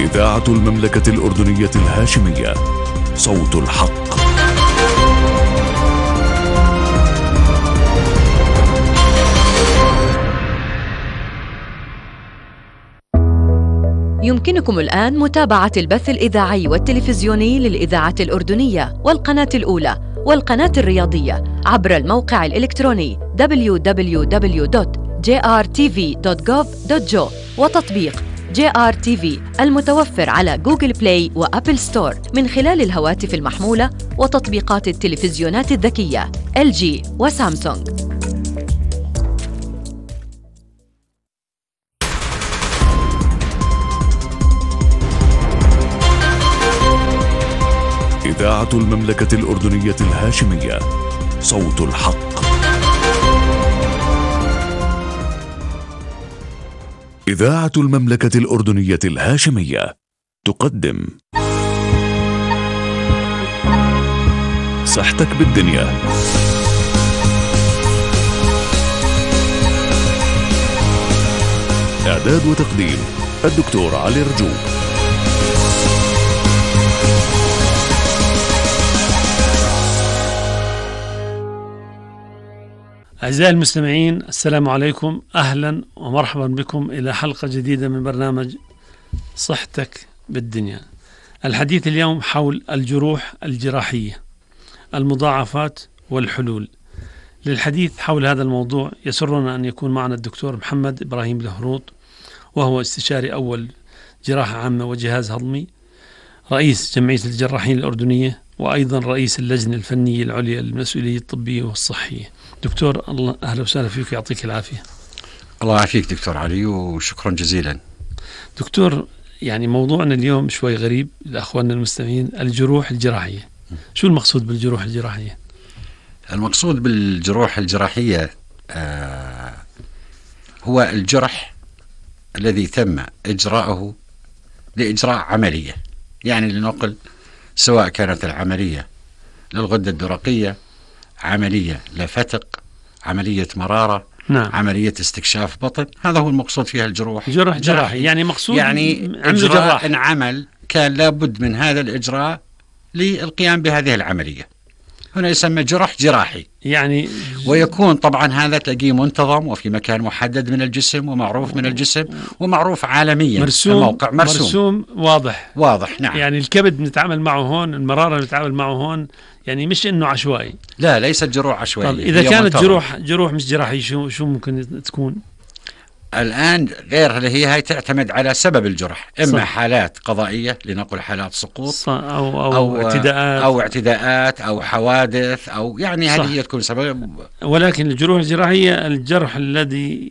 إذاعة المملكة الأردنية الهاشمية، صوت الحق. يمكنكم الآن متابعة البث الإذاعي والتلفزيوني للإذاعة الأردنية والقناة الأولى والقناة الرياضية عبر الموقع الإلكتروني www.jrtv.gov.jo وتطبيق JRTV المتوفر على جوجل بلاي وأبل ستور من خلال الهواتف المحمولة وتطبيقات التلفزيونات الذكية LG وسامسونج. إذاعة المملكة الأردنية الهاشمية، صوت الحق. إذاعة المملكة الأردنية الهاشمية تقدم صحتك بالدنيا. إعداد وتقديم الدكتور علي رجوب. أعزائي المستمعين، السلام عليكم، أهلا ومرحبا بكم إلى حلقة جديدة من برنامج صحتك بالدنيا. الحديث اليوم حول الجروح الجراحية، المضاعفات والحلول. للحديث حول هذا الموضوع يسرنا أن يكون معنا الدكتور محمد إبراهيم الهروط، وهو استشاري أول جراحة عامة وجهاز هضمي، رئيس جمعية الجراحين الأردنية، وأيضا رئيس اللجنة الفنية العليا للمسؤولية الطبية والصحية. دكتور، الله أهلا وسهلا فيك، يعطيك العافية. الله يعافيك دكتور علي، وشكرا جزيلا. دكتور، يعني موضوعنا اليوم شوي غريب لأخواننا المستمعين، الجروح الجراحية. شو المقصود بالجروح الجراحية؟ المقصود بالجروح الجراحية هو الجرح الذي تم إجراءه لإجراء عملية، يعني لنقل سواء كانت العملية للغدة الدرقية، عملية لفتق، عملية مرارة، نعم، عملية استكشاف بطن، هذا هو المقصود فيها الجروح. جرح جراحي، يعني مقصود يعني إجراء عمل كان لابد من هذا الإجراء للقيام بهذه العملية، هنا يسمى جرح جراحي. يعني ويكون طبعا هذا تلاقيه منتظم وفي مكان محدد من الجسم ومعروف من الجسم ومعروف عالميا، مرسوم، الموقع مرسوم واضح. نعم، يعني الكبد بنتعامل معه هون، المرارة بنتعامل معه هون، يعني مش إنه عشوائي. لا، ليست جروح عشوائية. طيب إذا كانت جروح مش جراحي، شو ممكن تكون؟ الآن غير اللي هي تعتمد على سبب الجرح، إما صح. حالات قضائية، لنقل حالات سقوط أو اعتداءات أو حوادث، أو يعني هذه هي تكون سبب. ولكن الجروح الجراحية الجرح الذي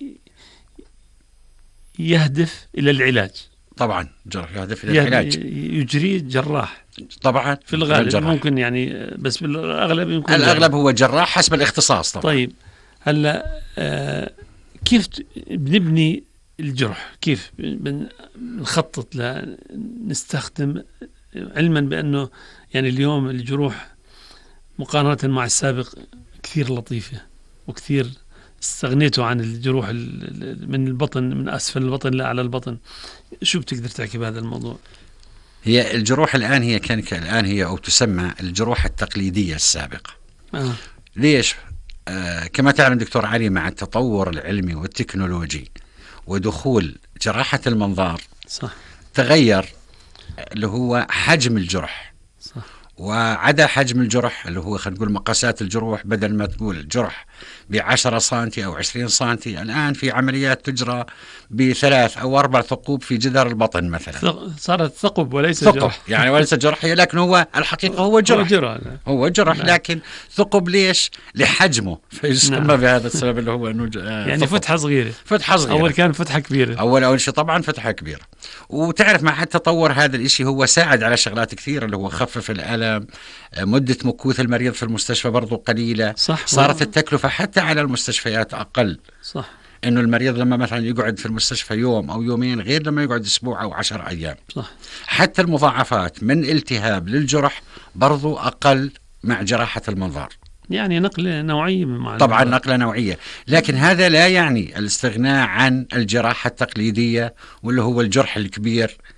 يهدف إلى العلاج. طبعا جرح يهدف إلى العلاج يجري جراح طبعا في الغالب، ممكن يعني، بس بالأغلب يمكن الأغلب هو جراح حسب الاختصاص طبعا. طيب هلا كيف بنبني الجرح؟ كيف بنخطط لنستخدم، علما بأنه يعني اليوم الجروح مقارنة مع السابق كثير لطيفة، وكثير استغنيتوا عن الجروح من البطن، من أسفل البطن لا على البطن. شو بتقدر تحكي بهذا الموضوع؟ هي الجروح الآن هي الآن هي أو تسمى الجروح التقليدية السابقة. ليش؟ كما تعلم دكتور علي، مع التطور العلمي والتكنولوجي ودخول جراحة المنظار، صح، تغير اللي هو حجم الجرح، صح، وعدا حجم الجرح اللي هو خلينا نقول مقاسات الجروح، بدل ما تقول الجرح ب10 سنتي أو 20 سنتي، الآن في عمليات تجرى ب3 أو 4 ثقوب في جدار البطن مثلا. صارت ثقب وليس جرح، يعني وليس جرح، لكن هو الحقيقة هو جرح. هو جرح، لكن ثقب ليش؟ لحجمه، فيسمى بهذا السبب اللي هو يعني فتحة صغيرة. أول كان فتحة كبيرة. أول شيء طبعا فتحة كبيرة. وتعرف مع التطور هذا الإشي هو ساعد على شغلات كثيرة، اللي هو خفف الألم، مدة مكوث المريض في المستشفى برضو قليلة، صح. صارت التكلفة حتى على المستشفيات أقل، صح. إنه المريض لما مثلا يقعد في المستشفى يوم أو يومين غير لما يقعد أسبوع أو 10 أيام، صح. حتى المضاعفات من التهاب للجرح برضو أقل مع جراحة المنظار. يعني نقلة نوعية طبعا نقلة نوعية، لكن هذا لا يعني الاستغناء عن الجراحة التقليدية واللي هو الجرح الكبير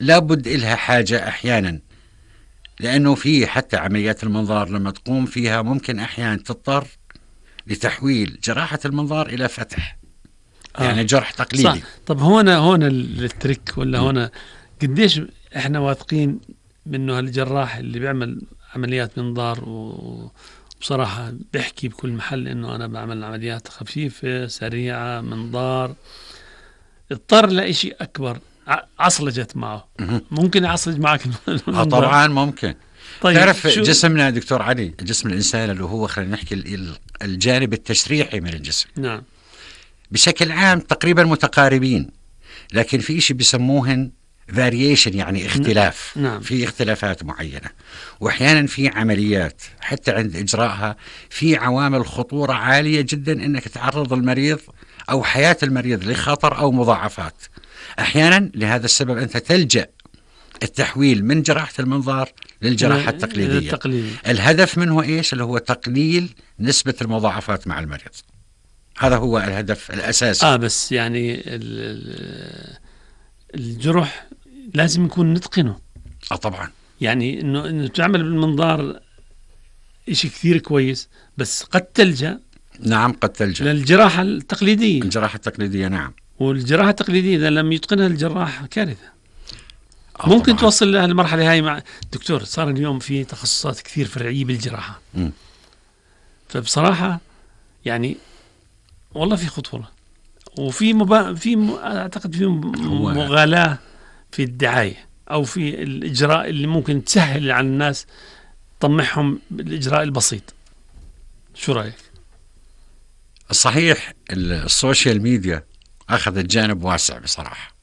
لابد إلها حاجة أحيانا، لأنه في حتى عمليات المنظار لما تقوم فيها ممكن أحيانا تضطر لتحويل جراحة المنظار إلى فتح، يعني جرح تقليدي. صح. طب هون التريك ولا هون قديش احنا واثقين منه هالجراح اللي بيعمل عمليات منظار وبصراحة بيحكي بكل محل انه انا بعمل عمليات خفيفة سريعة منظار، اضطر لإشي اكبر عصلجت معه. ممكن يعصلج معك طبعا ممكن. طيب تعرف جسمنا دكتور علي، جسم الإنسان اللي هو خلينا نحكي الجانب التشريحي من الجسم، نعم، بشكل عام تقريبا متقاربين، لكن في إشي بيسموهن variation، يعني اختلاف. نعم. في اختلافات معينة، وأحيانا في عمليات حتى عند إجراءها في عوامل خطورة عالية جدا إنك تعرض المريض أو حياة المريض لخطر أو مضاعفات. أحيانا لهذا السبب أنت تلجأ التحويل من جراحة المنظار للجراحة التقليدية. الهدف منه إيش؟ اللي هو تقليل نسبة المضاعفات مع المريض. هذا هو الهدف الأساسي. بس يعني الجرح لازم يكون نتقنه. طبعا. يعني إنه تعمل بالمنظار إشي كثير كويس، بس قد تلجأ. نعم قد تلجأ للجراحة التقليدية. الجراحة التقليدية نعم. والجراحة التقليدية إذا لم يتقنها الجراح كارثة. ممكن طبعاً توصل للمرحلة هاي. مع دكتور صار اليوم في تخصصات كثير فرعية بالجراحة. فبصراحة يعني والله في خطورة، وفي أعتقد في مغالاة في الدعاية أو في الإجراء اللي ممكن تسهل على الناس طمعهم بالإجراء البسيط. شو رأيك؟ صحيح السوشيال ميديا أخذت جانب واسع بصراحة،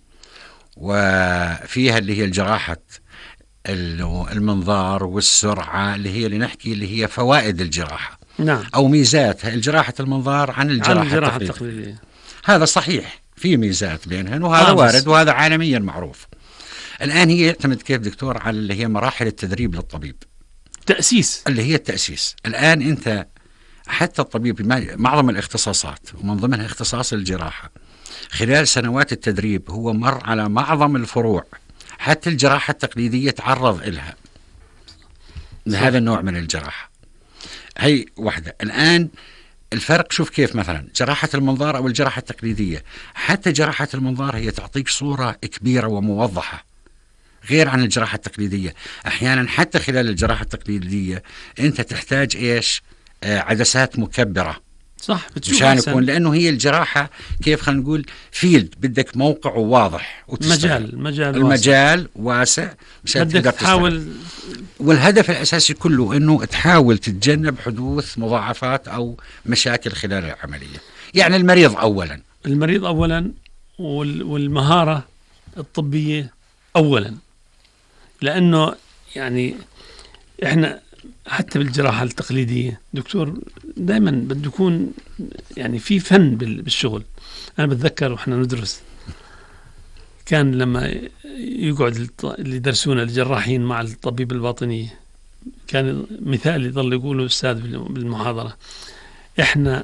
وفيها اللي هي الجراحة المنظار والسرعة اللي نحكي اللي هي فوائد الجراحة. نعم. أو ميزات الجراحة المنظار عن الجراحة التقليدية. هذا صحيح، في ميزات بينهن، وهذا وارد، وهذا عالميا معروف. الآن هي يعتمد كيف دكتور على اللي هي مراحل التدريب للطبيب، تأسيس، اللي هي التأسيس. الآن أنت حتى الطبيب معظم الاختصاصات ومن ضمنها اختصاص الجراحة خلال سنوات التدريب هو مر على معظم الفروع، حتى الجراحة التقليدية تعرض إلها لهذا النوع من الجراحة. هي واحدة. الآن الفرق شوف كيف مثلا جراحة المنظار أو الجراحة التقليدية، حتى جراحة المنظار هي تعطيك صورة كبيرة وموضحة غير عن الجراحة التقليدية. أحيانا حتى خلال الجراحة التقليدية أنت تحتاج إيش؟ عدسات مكبرة. صح، مشان يكون، لأنه هي الجراحة كيف خلينا نقول فيلد، بدك موقع واضح المجال واسع مشان تقدر تحاول. والهدف الأساسي كله أنه تحاول تتجنب حدوث مضاعفات أو مشاكل خلال العملية. يعني المريض أولا والمهارة الطبية أولا، لأنه يعني إحنا حتى بالجراحة التقليدية دكتور دائما بده يكون يعني في فن بالشغل. أنا بتذكر وإحنا ندرس كان لما يقعد اللي يدرسونا الجراحين مع الطبيب الباطنية، كان مثال يضل يقوله أستاذ بالمحاضرة: إحنا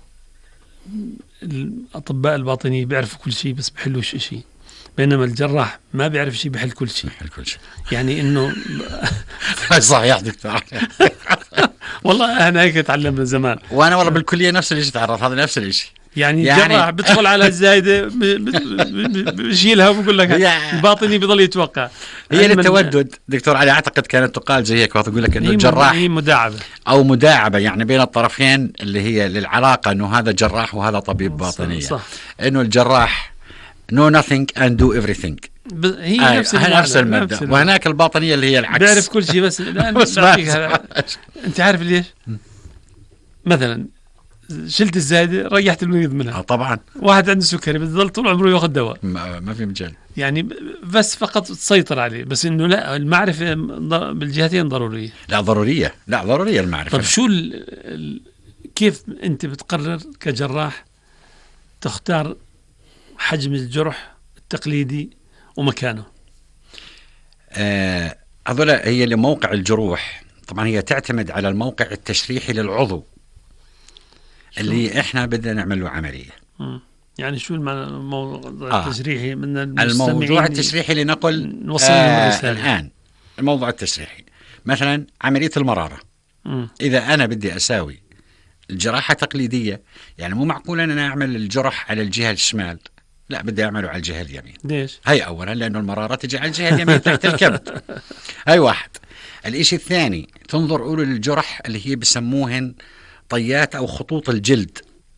الأطباء الباطنية بيعرفوا كل شيء بس بحلوش شيء، بينما الجراح ما بيعرف شيء بحل كل شيء. يعني إنه صحيح دكتور. والله أنا هيك تعلمنا زمان، وأنا والله بالكلية نفس الشيء تعرض، هذا نفس الشيء. يعني الجراح بدخل على الزايدة بشيلها وبقول لك الباطني بيضل يتوقع. هي للتودد دكتور علي، أعتقد كانت تقال زي هيك، وتقول لك إنه الجراح هي مداعبة أو مداعبة يعني بين الطرفين، اللي هي للعلاقة إنه هذا جراح وهذا طبيب باطنية. صح. إنه الجراح know nothing and do everything. هي نفس المبدأ. وهناك الباطنية اللي هي العكس، بيعرف كل شيء بس أنت عارف ليش؟ مثلا شلت الزايدة ريحت المريض منها. طبعا واحد عنده سكري بيضل طول عمره ياخذ دواء، ما في مجال، يعني بس فقط تسيطر عليه. بس انه لا، المعرفة بالجهتين ضرورية. لا ضرورية المعرفة. طب شو كيف انت بتقرر كجراح تختار حجم الجرح التقليدي ومكانه؟ هذول هي لموقع الجروح. طبعا هي تعتمد على الموقع التشريحي للعضو اللي احنا بدنا نعمل له عملية. يعني شو الموضوع التشريحي من الموضوع التشريحي لنقل نوصل الآن الموضوع التشريحي مثلا عملية المرارة. إذا أنا بدي أساوي الجراحة تقليدية، يعني مو معقول أنا أعمل الجرح على الجهة الشمال، لا بدي أعمله على الجهة اليمين. ليش؟ هاي أولا لأنه المرارة تجي على الجهة اليمين تحت الكبد. هاي واحد. الإشي الثاني تنظر أولو للجرح اللي هي بسموهن طيات أو خطوط الجلد.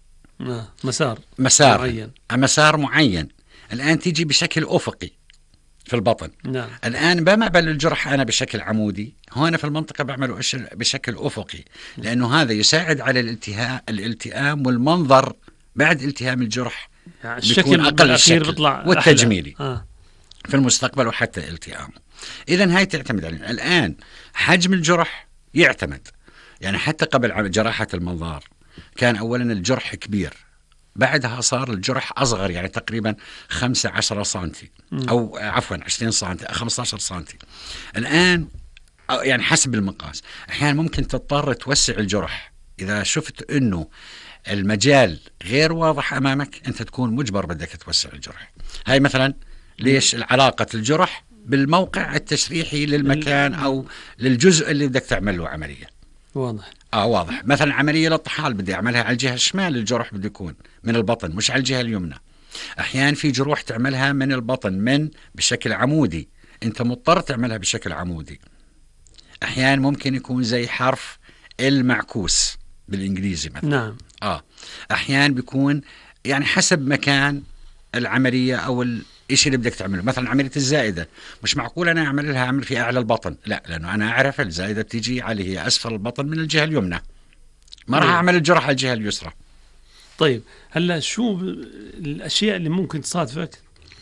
مسار معين الآن تيجي بشكل أفقي في البطن. نعم. الآن بما بعمل الجرح أنا بشكل عمودي، هنا في المنطقة بعمله بشكل أفقي، لأنه هذا يساعد على الالتئام والمنظر بعد التهام الجرح، يعني الشكل أقل الشكل بيطلع والتجميلي في المستقبل وحتى التئامه. إذن هاي تعتمد عليه. الآن حجم الجرح يعتمد، يعني حتى قبل جراحة المنظار كان أولا الجرح كبير، بعدها صار الجرح أصغر، يعني تقريبا 15 سنتي أو عفوا 20 سنتي 15 سنتي. الآن يعني حسب المقاس أحيانا ممكن تضطر توسع الجرح إذا شفت أنه المجال غير واضح أمامك، أنت تكون مجبر بدك توسع الجرح. هاي مثلا ليش العلاقة الجرح بالموقع التشريحي للمكان أو للجزء اللي بدك تعمل له عملية. واضح. واضح. مثلا عملية للطحال بدي أعملها على الجهة الشمال، الجرح بده يكون من البطن مش على الجهة اليمنى. أحيانا في جروح تعملها من البطن بشكل عمودي، أنت مضطر تعملها بشكل عمودي. أحيانا ممكن يكون زي حرف المعكوس بالإنجليزي مثلا. نعم. أحيانا بيكون يعني حسب مكان العملية أو الإشي اللي بدك تعمله. مثلا عملية الزائدة مش معقول أنا أعمل في أعلى البطن، لا، لأنه أنا أعرف الزائدة بتيجي على هي أسفل البطن من الجهة اليمنى، ما راح أعمل الجرح على الجهة اليسرى. طيب هلا شو الأشياء اللي ممكن تصادفك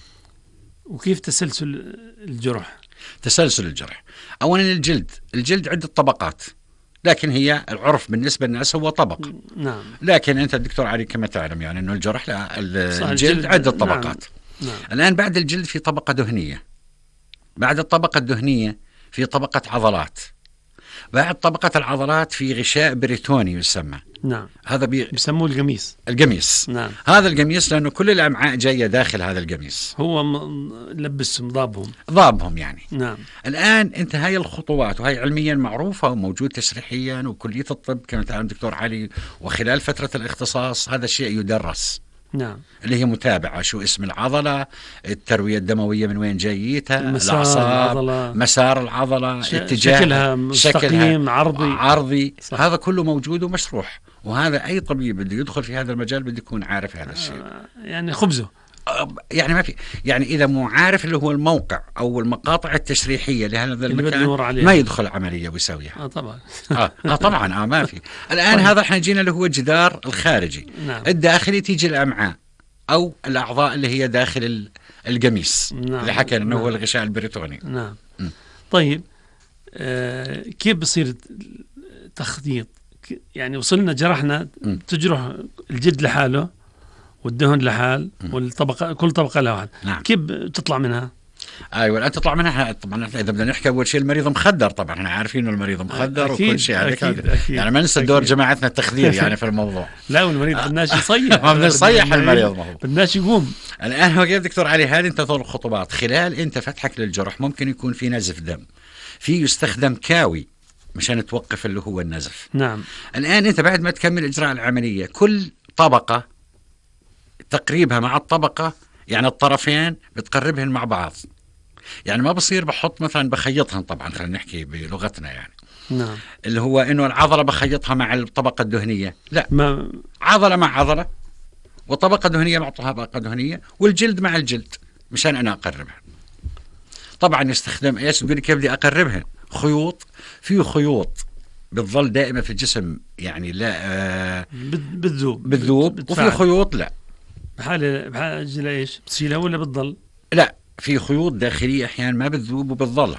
وكيف تسلسل الجرح؟ تسلسل الجرح أولا الجلد عدة طبقات، لكن هي العرف بالنسبة للناس هو طبق. نعم. لكن أنت الدكتور علي كما تعلم يعني أنه الجرح لا، الجلد عدة طبقات. نعم. الآن بعد الجلد في طبقة دهنية، بعد الطبقة الدهنية في طبقة عضلات، بعد طبقة العضلات في غشاء بريتوني يسمى. نعم. هذا بيسموه القميص. نعم. هذا القميص لأنه كل الأمعاء جاية داخل هذا القميص، هو لبسهم ضابهم يعني. نعم. الآن أنت هاي الخطوات وهي علميا معروفة وموجود تشريحيا، وكلية الطب كما تعلم دكتور علي وخلال فترة الاختصاص هذا الشيء يدرس. نعم. اللي هي متابعة شو اسم العضلة، التروية الدموية من وين جايتها، الأعصاب، مسار العضلة، شكلها مستقيم عرضي. هذا كله موجود ومشروح، وهذا أي طبيب بده يدخل في هذا المجال بده يكون عارف هذا الشيء. يعني خبزه يعني ما في، يعني إذا مو عارف اللي هو الموقع أو المقاطع التشريحية لهذا المكان ما يدخل عملية ويسويها. طبعا. طبعا ما في. الآن هذا احنا جينا اللي هو الجدار الخارجي. نعم. الداخلي تيجي الأمعاء أو الأعضاء اللي هي داخل القميص. نعم. اللي حكينا أنه هو الغشاء البريتوني. نعم. طيب كيف بصير تخطيط؟ يعني وصلنا جرحنا تجرح الجلد لحاله والدهن لحال والطبقة كل طبقة لها واحد. نعم. كيف تطلع منها؟ ايوه لا تطلع منها. طبعا اذا بدنا نحكي اول شيء المريض مخدر، طبعا احنا عارفين انه المريض مخدر وكل شيء هذا يعني ما ننسى دور جماعتنا التخدير يعني في الموضوع. لا والمريض بدناش يصيح. ما بدنا نصيح المريض، ما هو بدناش يقوم. الان هو كيف دكتور علي هذه انت طول الخطوات خلال انت فتحك للجرح ممكن يكون في نزف دم، في يستخدم كاوي مشان توقف اللي هو النزف. نعم. الان انت بعد ما تكمل اجراء العمليه كل طبقه تقريبها مع الطبقة يعني الطرفين بتقربهن مع بعض، يعني ما بصير بحط مثلا بخيطهن، طبعا خلينا نحكي بلغتنا يعني. نعم. اللي هو انه العضلة بخيطها مع الطبقة الدهنية، لا، عضلة مع عضلة وطبقة دهنية مع طبقة دهنية والجلد مع الجلد مشان انا اقربها. طبعا يستخدم ايش؟ تقول كيف بدي اقربها؟ خيوط، في خيوط بتظل دائما في الجسم يعني لا بتذوب وفي خيوط لا بحاجة ايش؟ بتشيلها ولا بتضل؟ لا، في خيوط داخلية احيانا ما بتذوب وبتضل.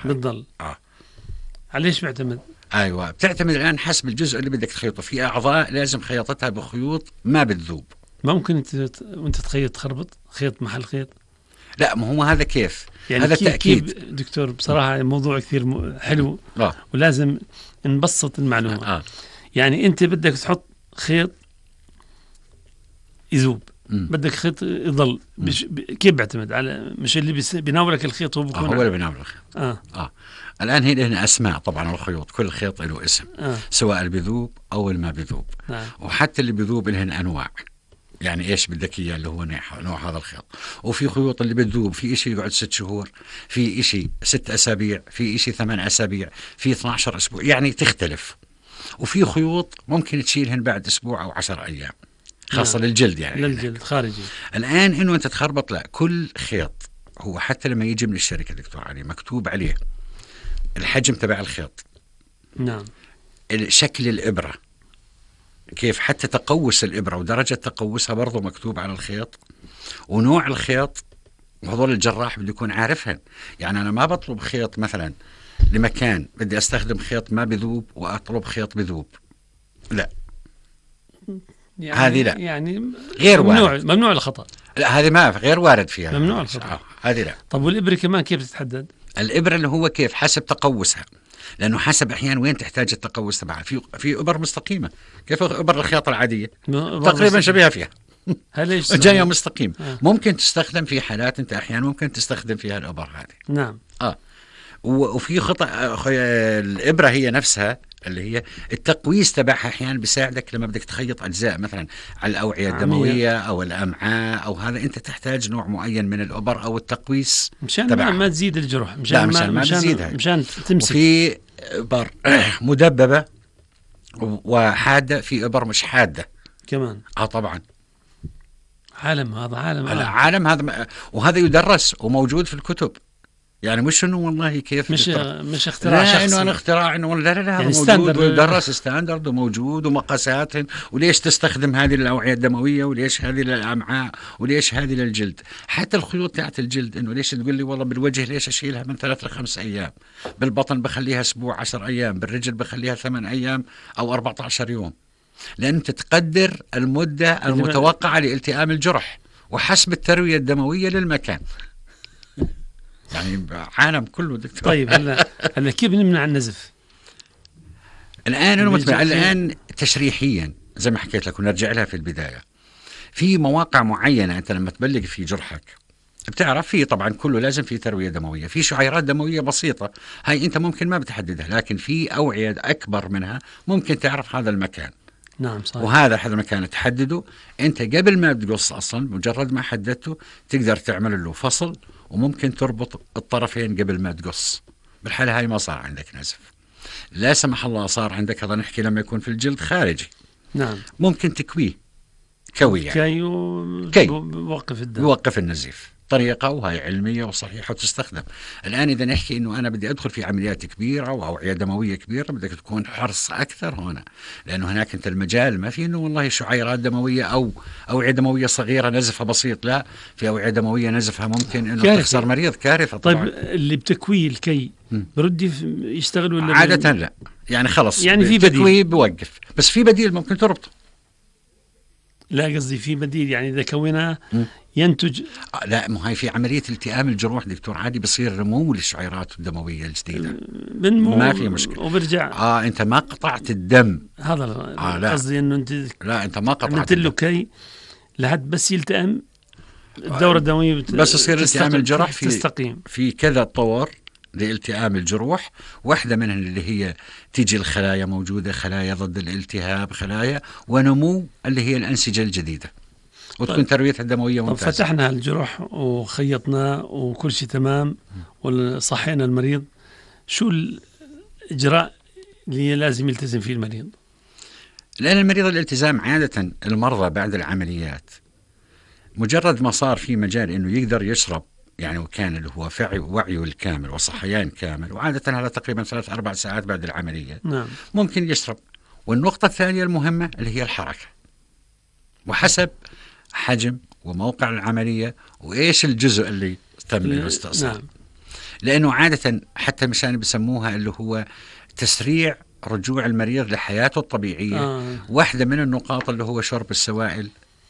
على ايش بيعتمد؟ ايوه بتعتمد الان حسب الجزء اللي بدك تخيطه. في اعضاء لازم خياطتها بخيوط ما بتذوب. ممكن وانت تخيط تخربط خيط محل خيط؟ لا، ما هو هذا كيف يعني هذا التأكيد. كيف دكتور بصراحة الموضوع كثير حلو ولازم نبسط المعلومة. يعني انت بدك تحط خيط يذوب بدك خيط يضل كيف بيعتمد على مش اللي بيناولك الخيط هو بيكون هو اللي بيناول الخيط. الآن هي لنا أسماء طبعا الخيوط، كل خيط له اسم سواء اللي بيذوب أو اللي ما بيذوب. وحتى اللي بيذوب لهن أنواع، يعني إيش بدك إياه اللي هو نوع هذا الخيط. وفي خيوط اللي بتذوب، في إشي يقعد 6 شهور، في إشي 6 أسابيع، في إشي 8 أسابيع، في 12 أسبوع، يعني تختلف. وفي خيوط ممكن تشيلهن بعد أسبوع أو 10 أيام، خاصة للجلد يعني للجلد خارجي. الآن إنه أنت تخربط، لا، كل خيط هو حتى لما يجي من الشركة دكتور علي مكتوب عليه الحجم تبع الخيط، نعم، شكل الإبرة، كيف حتى تقوس الإبرة ودرجة تقوسها برضو مكتوب على الخيط، ونوع الخيط. وهذول الجراح بده يكون عارفهن. يعني أنا ما بطلب خيط مثلا لمكان بدي أستخدم خيط ما بذوب وأطلب خيط بذوب، لا، يعني هذه لا، يعني غير وارد، ممنوع الخطأ. لا، هذه ما غير وارد فيها، ممنوع الخطأ. هذه لا. طب والإبرة كمان كيف تتحدد؟ الإبرة اللي هو كيف حسب تقوسها، لأنه حسب أحيانا وين تحتاج التقوس تبعها. في إبر مستقيمة، كيف إبر الخياطة العادية تقريبا شبيهة فيها، جاية مستقيم. ممكن تستخدم في حالات أنت أحيانا ممكن تستخدم فيها الإبر هذه. نعم. وفي خطأ الإبرة هي نفسها اللي هي التقويس تبعها أحيانا بيساعدك لما بدك تخيط أجزاء مثلا على الأوعية الدموية أو الأمعاء أو هذا، أنت تحتاج نوع معين من الإبر أو التقويس مشان ما تزيد الجرح، مشان ما تزيدها، مشان تمسك. وفي إبر مدببة وحادة، في إبر مش حادة كمان. طبعا عالم عالم هذا، وهذا يدرس وموجود في الكتب. يعني مش انه والله كيف مش اختراع شخصي، انه انا اختراع، انه لا يعني موجود ويدرس ستاندرد وموجود ومقاسات، وليش تستخدم هذه للأوعية الدموية، وليش هذه للأمعاء، وليش هذه للجلد. حتى الخيوط تاعت الجلد، انه ليش تقول لي والله بالوجه ليش اشيلها من 3 ل5 ايام، بالبطن بخليها اسبوع 10 ايام، بالرجل بخليها 8 ايام او 14 يوم، لان انت تقدر المدة المتوقعة لالتئام الجرح وحسب التروية الدموية للمكان. يعني عالم كله دكتور. طيب هلا كيف نمنع النزف؟ الآن تشريحيا زي ما حكيت لك ونرجع لها في البداية، في مواقع معينة أنت لما تبلغ في جرحك بتعرف فيه طبعا كله لازم في تروية دموية، في شعيرات دموية بسيطة هاي أنت ممكن ما بتحددها، لكن في أوعية أكبر منها ممكن تعرف هذا المكان. نعم صحيح. وهذا المكان تحدده أنت قبل ما تقص أصلا، مجرد ما حددته تقدر تعمل له فصل، وممكن تربط الطرفين قبل ما تقص. بالحالة هاي ما صار عندك نزف، لا سمح الله صار عندك، هذا نحكي لما يكون في الجلد خارجي. نعم. ممكن تكويه كوي يعني. بوقف الدم، بوقف النزيف، طريقة وهي علمية وصحيحة وتستخدم. الآن إذا نحكي إنه أنا بدي أدخل في عمليات كبيرة وأوعية دموية كبيرة، بدك تكون حرص أكثر هنا، لأنه هناك أنت المجال ما في إنه والله شعيرات دموية أو أوعية دموية صغيرة نزفها بسيط، لا، في أوعية دموية نزفها ممكن إنه تخسر مريض، كارثة طبعا. طيب اللي بتكوي الكي برد يشتغل ولا عادة لا، يعني خلص يعني في بديل بوقف، بس في بديل ممكن تربطه. لا قصدي في بديل، يعني إذا كوناه ينتج. لا، مو هاي في عملية التئام الجروح دكتور عادي بصير رمو للشعيرات الدموية الجديدة، ما في مشكلة. وبرجع أنت ما قطعت الدم، هذا قصدي إنه أنت ما قطعت عملت له كي لحد بس يلتئم الدورة الدموية، بس يصير التئام الجرح تستقيم. في كذا طور لالتئام الجروح، واحدة منها اللي هي تيجي الخلايا موجودة، خلايا ضد الالتهاب، خلايا ونمو اللي هي الأنسجة الجديدة، وتكون ترويتها الدموية ممتازة. فتحنا الجروح وخيطناه وكل شيء تمام وصحينا المريض، شو الإجراء اللي لازم يلتزم فيه المريض؟ لأن المريض الالتزام عادة المرضى بعد العمليات مجرد ما صار في مجال إنه يقدر يشرب، يعني وكان اللي هو وعيه الكامل وصحيان كامل، وعادة هذا تقريبا 3-4 ساعات بعد العملية. نعم. ممكن يشرب. والنقطة الثانية المهمة اللي هي الحركة، وحسب حجم وموقع العملية وإيش الجزء اللي تم الاستئصال. نعم. لأنه عادة حتى مشان بسموها اللي هو تسريع رجوع المريض لحياته الطبيعية. واحدة من النقاط اللي هو شرب السوائل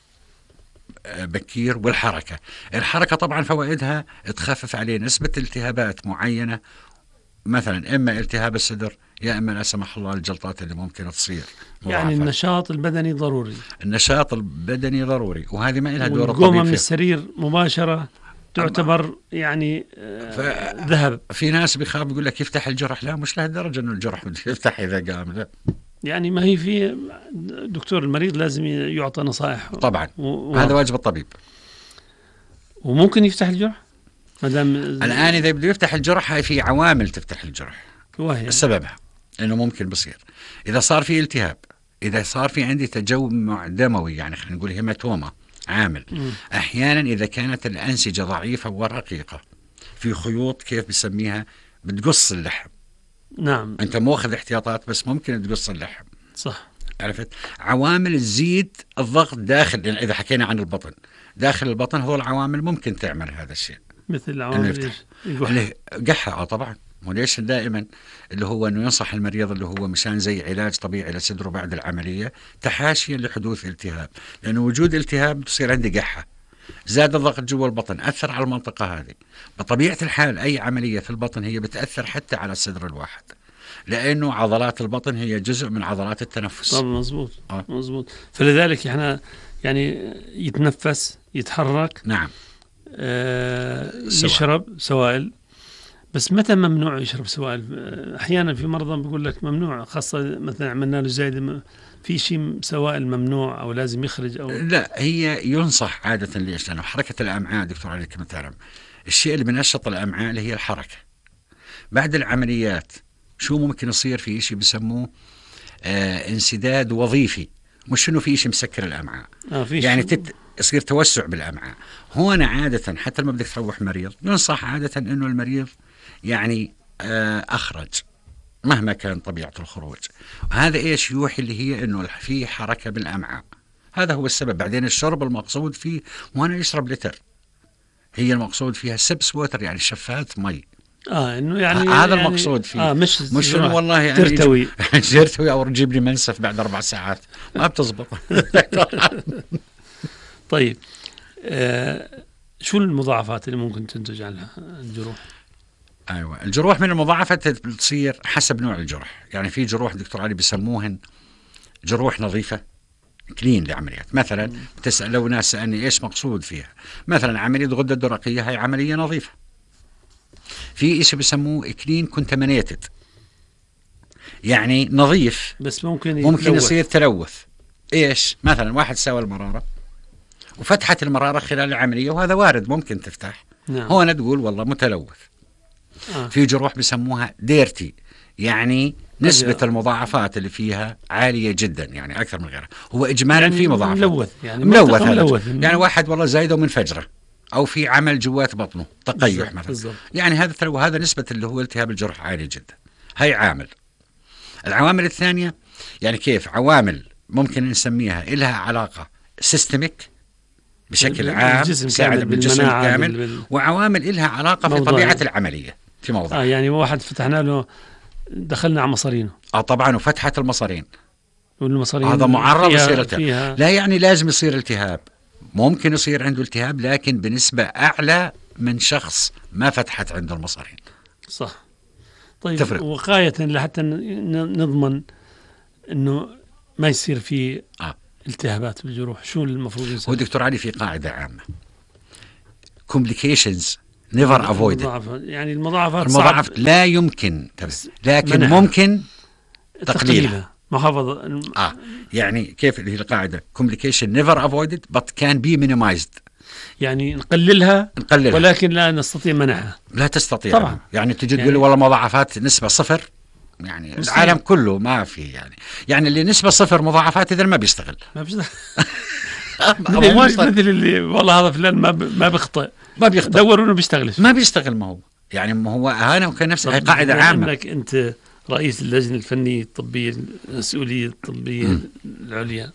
بكير، والحركة. الحركة طبعا فوائدها تخفف عليه نسبة التهابات معينة، مثلا إما التهاب الصدر، يا إما لا سمح الله الجلطات اللي ممكن تصير. يعني النشاط البدني ضروري. النشاط البدني ضروري، وهذه ما لها دور القومة الطبيب من السرير مباشرة تعتبر يعني ذهب. في ناس بيخاف يقول لك يفتح الجرح، لا مش لهالدرجة إنه الجرح يفتح إذا قام، لا. يعني ما هي في دكتور المريض لازم يعطى نصائح طبعا هذا واجب الطبيب. وممكن يفتح الجرح مدام الآن إذا بده يفتح الجرح هاي في عوامل تفتح الجرح، وهي سببها إنه ممكن بصير إذا صار في التهاب، إذا صار في عندي تجمع دموي، يعني خلينا نقول هيماتوما عامل. أحيانا إذا كانت الأنسجة ضعيفة ورقيقة، في خيوط كيف بسميها بتقص اللحم. نعم. أنت مو أخذ احتياطات بس ممكن تقص اللحم. صح. عرفت؟ عوامل تزيد الضغط داخل، يعني إذا حكينا عن البطن، داخل البطن هو العوامل ممكن تعمل هذا الشيء. مثل عوامل قحة. طبعا. وليش دائما اللي هو أنه ينصح المريض اللي هو مشان زي علاج طبيعي لصدره بعد العملية تحاشيا لحدوث التهاب، لأنه وجود التهاب بتصير عندي قحة، زاد الضغط جوا البطن، أثر على المنطقة هذه. بطبيعة الحال أي عملية في البطن هي بتأثر حتى على الصدر الواحد، لأنه عضلات البطن هي جزء من عضلات التنفس. طبعا. مزبوط. مزبوط. فلذلك احنا يعني يتنفس، يتحرك. نعم. يشرب سوائل. بس متى ممنوع يشرب سوائل؟ أحيانا في مرضى بيقول لك ممنوع، خاصة مثلا عملنا له زايدة، في شيء سوائل ممنوع أو لازم يخرج أو لا. هي ينصح عادة. ليش؟ لأنه حركة الأمعاء دكتور علي كما تعلم الشيء اللي بنشط الأمعاء اللي هي الحركة. بعد العمليات شو ممكن يصير؟ في شيء بسموه انسداد وظيفي، مش إنه في شيء مسكر الأمعاء. يعني يصير توسع بالأمعاء. هون عادة حتى لما بدك تروح مريض ينصح عادة إنه المريض يعني أخرج مهما كان طبيعة الخروج. وهذا إيش يوحي؟ اللي هي إنه في حركة بالأمعاء. هذا هو السبب. بعدين الشرب المقصود فيه مو أنا يشرب لتر، هي المقصود فيها سبس ووتر، يعني شفات مي. إنه يعني هذا يعني المقصود فيه. مش إنه والله يعني ترتوي ترتوي أو تجيب لي منسف بعد 4 ساعات، ما بتزبط. طيب. شو المضاعفات اللي ممكن تنتج عنها الجروح؟ أيوة، الجروح من المضاعفات بتصير حسب نوع الجرح. يعني في جروح دكتور علي بسموهن جروح نظيفة كلين لعمليات. مثلا بتسأل لو ناس سألني إيش مقصود فيها، مثلا عملية غدة درقية هي عملية نظيفة. في إيش بسموه كلين كونتامينيتد، يعني نظيف بس ممكن يصير تلوث. إيش؟ مثلا واحد سوى المرارة وفتحت المرارة خلال العملية، وهذا وارد ممكن تفتح. نعم. هون تقول والله متلوث. في جروح بسموها ديرتي، يعني نسبة المضاعفات اللي فيها عالية جدا، يعني أكثر من غيرها. هو إجمالا يعني في مضاعفات ملوث يعني واحد والله زايده من فجرة، أو في عمل جوات بطنه تقيح مثلا بالزبط. يعني هذا نسبة اللي هو التهاب الجرح عالية جدا. هاي عامل. العوامل الثانية يعني كيف عوامل ممكن نسميها إلها علاقة سيستميك بشكل عام تساعد بالجسم الكامل، وعوامل إلها علاقة في طبيعة العملية في موضوع. يعني واحد فتحنا له دخلنا على مصارينه. طبعا. وفتحة المصارين، والمصارين هذا معرض يصير التهاب. لا يعني لازم يصير التهاب، ممكن يصير عنده التهاب لكن بنسبة أعلى من شخص ما فتحت عنده المصارين. صح. طيب تفرق. وقاية لحتى نضمن إنه ما يصير في التهابات بالجروح، شو المفروض يصير؟ هو دكتور علي في قاعدة عامة complications never avoided. يعني المضاعفات لا يمكن لكن ممكن تقليلها، محافظة. يعني كيف هي القاعدة complication never avoided but can be minimized، يعني نقللها ولكن لا نستطيع منعها. لا تستطيع طبعا. يعني تجي تقول والله مضاعفات نسبة 0، يعني العالم كله ما في يعني اللي نسبة 0 مضاعفات إذا ما بيشتغل مثل اللي والله هذا فلان ما بيخطئ دوروا انه بيشتغلش ما بيشتغل. ما هو انا وكان نفسي قاعدة عامة. انك انت رئيس اللجنة الفنية الطبية المسؤولية الطبية العليا،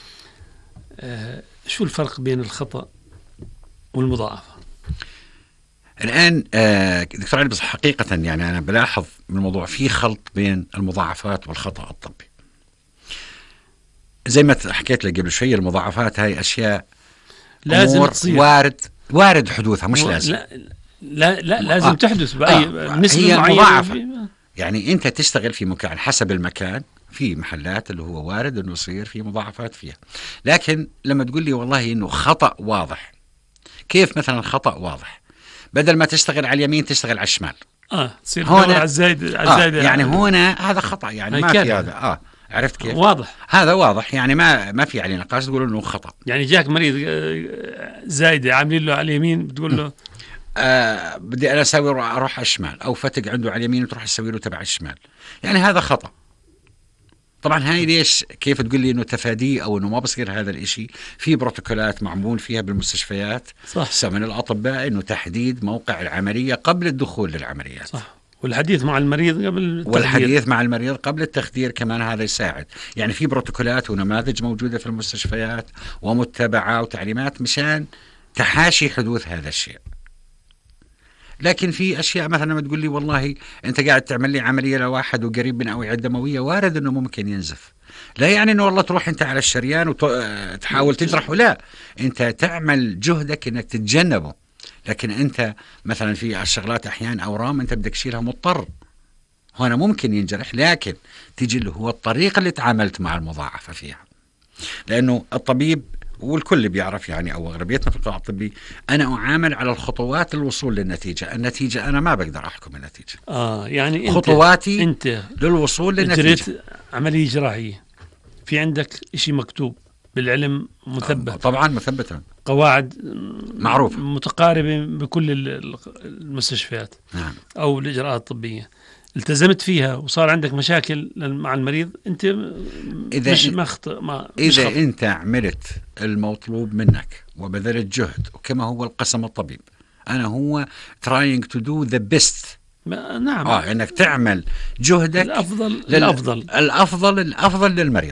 شو الفرق بين الخطأ والمضاعفة الآن؟ دكتور علي بس حقيقة يعني أنا بلاحظ من الموضوع في خلط بين المضاعفات والخطأ الطبي. زي ما حكيت لك قبل شوية، المضاعفات هاي أشياء لازم تصير، وارد حدوثها، مش لازم. لا لازم تحدث بأي نسبة هي معينة. مضاعفة يعني أنت تشتغل في مكان حسب المكان، في محلات اللي هو وارد أنه يصير في مضاعفات فيها. لكن لما تقول لي والله أنه خطأ واضح، كيف مثلا خطأ واضح؟ بدل ما تشتغل على اليمين تشتغل على الشمال، تصير تدور على الزايد يعني هنا هذا خطأ، يعني ما في هذا عرفت كيف؟ واضح، هذا واضح، يعني ما في عليه نقاش تقول انه خطأ. يعني جاك مريض زايده عاملين له على اليمين، بتقول له بدي انا اسوي اروح على الشمال، او فتق عنده على اليمين وتروح تسوي له تبع الشمال، يعني هذا خطأ. طبعا هاي ليش كيف تقول لي انه تفاديه او انه ما بصير هذا الاشي؟ في بروتوكولات معمول فيها بالمستشفيات صح من الاطباء انه تحديد موقع العملية قبل الدخول للعمليات، صح، والحديث مع المريض قبل التخدير، والحديث مع المريض قبل التخدير كمان هذا يساعد. يعني في بروتوكولات ونماذج موجودة في المستشفيات ومتبعة وتعليمات مشان تحاشي حدوث هذا الشيء. لكن في أشياء مثلا لما تقول لي والله أنت قاعد تعمل لي عملية لواحد وقريب من أوعية دموية، وارد أنه ممكن ينزف، لا يعني أنه والله تروح أنت على الشريان وتحاول تجرحه، لا، أنت تعمل جهدك أنك تتجنبه. لكن أنت مثلا في الشغلات أحيانا أورام أنت بدك تشيلها مضطر، هنا ممكن ينجرح، لكن تيجي اللي هو الطريقة اللي تعاملت مع المضاعفة فيها. لأنه الطبيب والكل بيعرف يعني، أو أغلبيتنا في القطاع الطبي، أنا أعامل على الخطوات للوصول للنتيجة. النتيجة أنا ما بقدر أحكم النتيجة، يعني خطواتي أنت للوصول للنتيجة. جريت عملية جراحية، في عندك إشي مكتوب بالعلم مثبت، طبعا مثبتا، قواعد معروفة متقاربة بكل المستشفيات نعم. أو الإجراءات الطبية، التزمت فيها وصار عندك مشاكل مع المريض، أنت إذا أنت عملت المطلوب منك وبذلت جهد، وكما هو القسم الطبيب، أنا هو trying to do the best. نعم. إنك تعمل جهدك الأفضل للمريض.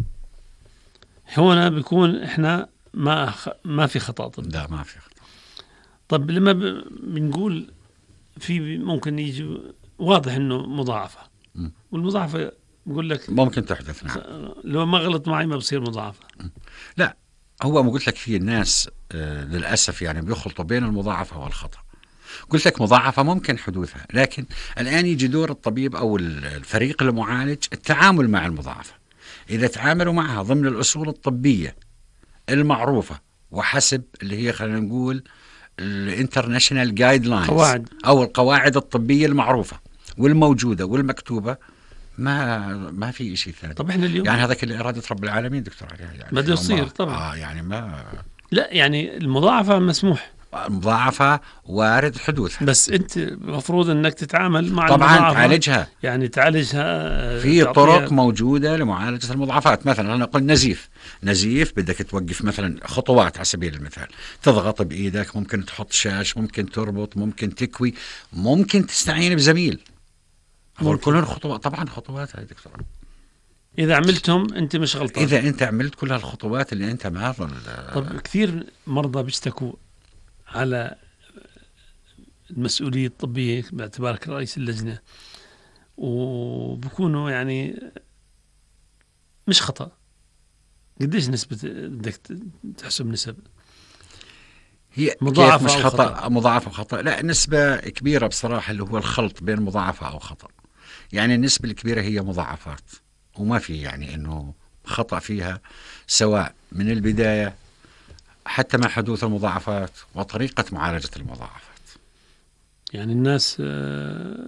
هنا بيكون إحنا ما في خطأ طبي. لا ما في خطأ. طب لما بنقول في ممكن يجي واضح إنه مضاعفة، والمضاعفة بقول لك ممكن تحدث، نعم. لو ما غلط معي ما بصير مضاعفة. لا، هو ما قلت لك في الناس للأسف يعني بيخلطوا بين المضاعفة والخطأ. قلت لك مضاعفة ممكن حدوثها، لكن الآن يجي دور الطبيب أو الفريق المعالج التعامل مع المضاعفة. إذا تعاملوا معها ضمن الأصول الطبية المعروفة وحسب اللي هي خلينا نقول الانترناشنال جايد لاينز أو القواعد الطبية المعروفة والموجودة والمكتوبة، ما في شيء ثاني. طب احنا اليوم يعني هذا كله إرادة رب العالمين دكتور علي، يعني ما بده يصير طبعا. يعني ما لا يعني المضاعفة مسموح، مضاعفة وارد حدوث، بس انت المفروض انك تتعامل مع طبعا المضاعفة، تعالجها، يعني تعالجها في طرق موجودة لمعالجة المضاعفات. مثلا أنا قلت نزيف بدك توقف مثلا خطوات على سبيل المثال، تضغط بإيدك، ممكن تحط شاش، ممكن تربط، ممكن تكوي، ممكن تستعين بزميل، هذول كلهم خطوات. طبعا خطوات هاي دكتور، إذا عملتهم أنت مش غلطان، إذا أنت عملت كل هالخطوات اللي أنت ما طب كثير مرضى بيشتكوا على المسؤولية الطبية باعتبارك رئيس اللجنة، وبكونوا يعني مش خطأ. قديش نسبة بدك تحسب نسب؟ هي مضاعفة مش أو خطأ، مضاعفة وخطأ؟ لا، نسبة كبيرة بصراحة اللي هو الخلط بين مضاعفة أو خطأ. يعني النسبة الكبيرة هي مضاعفات، وما في يعني إنه خطأ فيها، سواء من البداية حتى مع حدوث المضاعفات وطريقة معالجة المضاعفات. يعني الناس